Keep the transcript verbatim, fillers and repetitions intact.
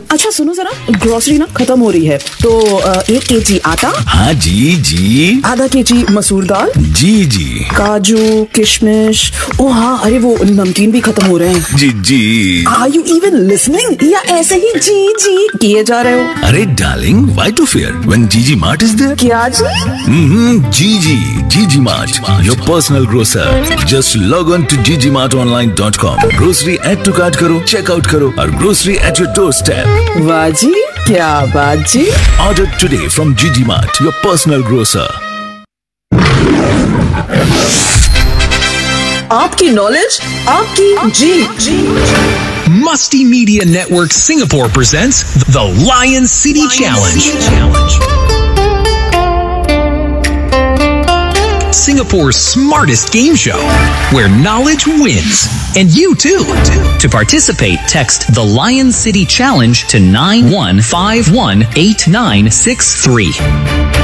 अच्छा सुनो जरा, ग्रोसरी ना खत्म हो रही है, तो अ, एक केजी आटा। हाँ जी जी। आधा केजी मसूर दाल। जी जी। काजू, किशमिश, ओ हाँ, अरे वो नमकीन भी खत्म हो रहे हैं। जी जी। आर यू इवन लिसनिंग या ऐसे ही जी जी किए जा रहे हो? अरे darling, why to fear when जीजी मार्ट इज देयर? क्या जी? हम्म, जीजी, जीजी mart, your personal grocer. Just log on to जीजी mart online dot com, grocery add to cart करो, चेकआउट करो और grocery at your door step. वाह जी, क्या बात जी। Order today from Gigi Mart, your personal grocer. आपकी नॉलेज, आपकी जी जी। Musty Media Network Singapore presents the Lion City Challenge. Singapore's smartest game show, where knowledge wins. And you too. To participate, text the Lion City Challenge to nine one five one eight nine six three.